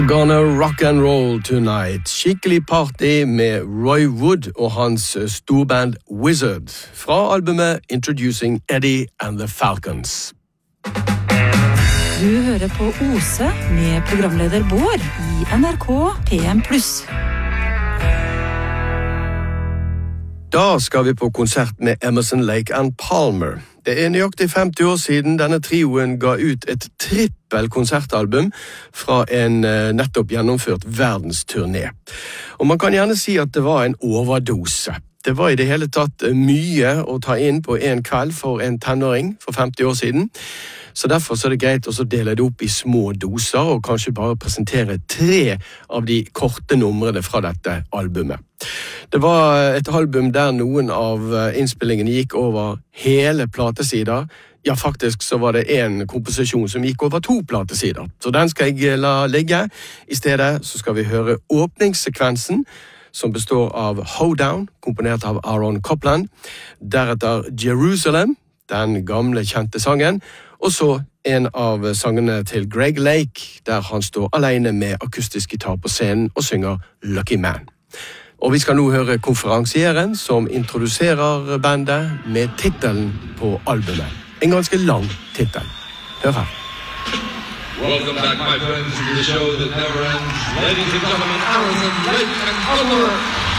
Gonna rock and roll tonight. Skikkelig party med Roy Wood og hans storband Wizard fra albumet Introducing Eddie and the Falcons. Du hører på Ose med programleder Bård i NRK PM+. Da skal vi på konsert med Emerson, Lake and Palmer. Det nøyaktig 50 år siden denne trioen ga ut et trippel konsertalbum fra en nettopp gjennomført verdensturné. Og man kan gjerne si at det var en overdose. Det var i det hele tatt mye å ta inn på en kveld for en tenåring for 50 år siden. Så derfor så er det greit å dele det opp i små doser og kanskje bare presentere 3 av de korte numrene fra dette albumet. Det var et album der noen av innspillingene gikk over hele platesider. Ja, faktisk så var det en komposisjon som gikk over 2 platesider. Så den skal jeg la ligge. I stedet så skal vi høre åpningssekvensen, som består av Hoedown, komponert av Aaron Copland, deretter Jerusalem, den gamle kjente sangen, og så en av sangene til Greg Lake, der han står alene med akustisk gitar på scenen og synger Lucky Man. Og vi skal nå høre konferansieren som introduserer bandet med titelen på albumet. En ganske lang titel. Hør her. Welcome back, my friends, to the show that never ends. Ladies and gentlemen, Emerson, Lake and Palmer.